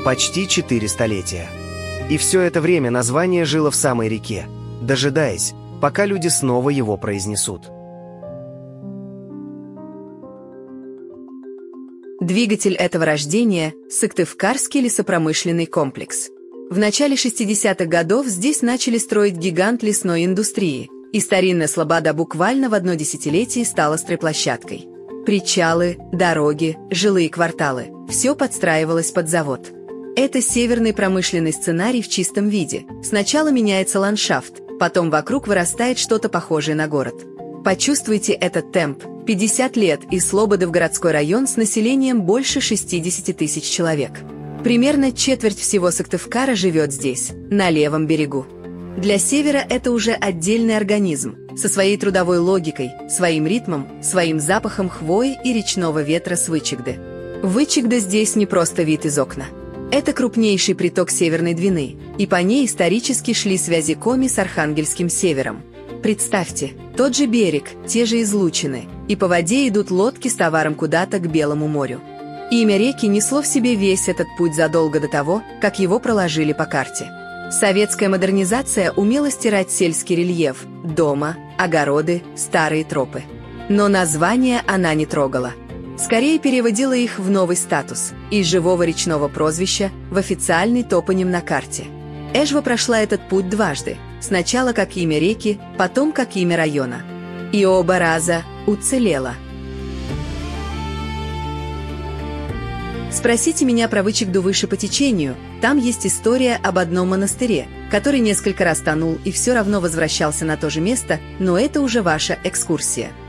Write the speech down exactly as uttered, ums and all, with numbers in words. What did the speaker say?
Почти четыре столетия. И все это время название жило в самой реке, дожидаясь, пока люди снова его произнесут. Двигатель этого рождения – Сыктывкарский лесопромышленный комплекс. В начале шестидесятых годов здесь начали строить гигант лесной индустрии, и старинная слобода буквально в одно десятилетие стала стройплощадкой. Причалы, дороги, жилые кварталы – все подстраивалось под завод. Это северный промышленный сценарий в чистом виде. Сначала меняется ландшафт, потом вокруг вырастает что-то похожее на город. Почувствуйте этот темп. пятьдесят лет и Слободов-городской район с населением больше шестидесяти тысяч человек. Примерно четверть всего Сыктывкара живет здесь, на левом берегу. Для севера это уже отдельный организм, со своей трудовой логикой, своим ритмом, своим запахом хвои и речного ветра с Вычегды. Вычегда здесь не просто вид из окна. Это крупнейший приток Северной Двины, и по ней исторически шли связи Коми с Архангельским севером. Представьте, тот же берег, те же излучины, и по воде идут лодки с товаром куда-то к Белому морю. Имя реки несло в себе весь этот путь задолго до того, как его проложили по карте. Советская модернизация умела стирать сельский рельеф, дома, огороды, старые тропы. Но название она не трогала. Скорее переводила их в новый статус, из живого речного прозвища в официальный топоним на карте. Эжва прошла этот путь дважды, сначала как имя реки, потом как имя района. И оба раза уцелела. Спросите меня про Вычегду выше по течению, там есть история об одном монастыре, который несколько раз тонул и все равно возвращался на то же место, но это уже ваша экскурсия.